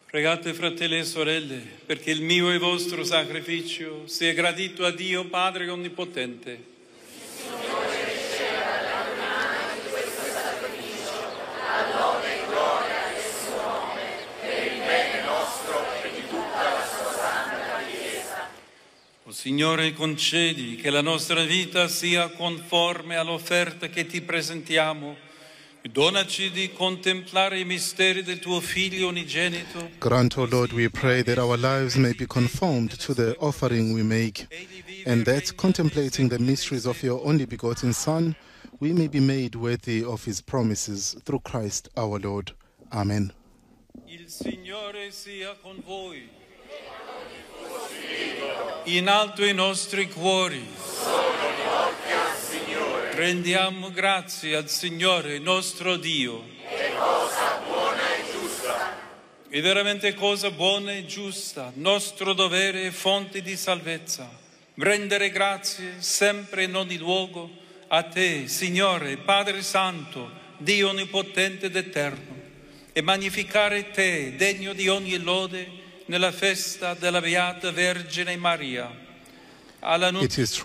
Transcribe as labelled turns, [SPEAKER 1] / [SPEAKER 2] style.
[SPEAKER 1] Pregate, fratelli e sorelle, perché il mio e vostro sacrificio sia gradito a Dio Padre Onnipotente.
[SPEAKER 2] Signore, riceva da noi questo sacrificio, a lode e gloria del suo nome, per il bene nostro e di tutta la sua santa Chiesa.
[SPEAKER 1] O Signore, concedi che la nostra vita sia conforme all'offerta che ti presentiamo. Donaci di contemplare i misteri del tuo Figlio unigenito.
[SPEAKER 3] Grant, O Lord, we pray that our lives may be conformed to the offering we make, and that, contemplating the mysteries of your only begotten Son, we may be made worthy of his promises through Christ our Lord. Amen.
[SPEAKER 1] Il Signore sia con voi. In alto i nostri cuori. Rendiamo grazie al Signore nostro Dio.
[SPEAKER 2] È cosa buona e giusta.
[SPEAKER 1] È veramente cosa buona e giusta, nostro dovere e fonte di salvezza. Rendere grazie sempre in ogni luogo a te, Signore, Padre Santo, Dio Onnipotente ed Eterno, e magnificare te, degno di ogni lode, nella festa della Beata Vergine Maria. Alla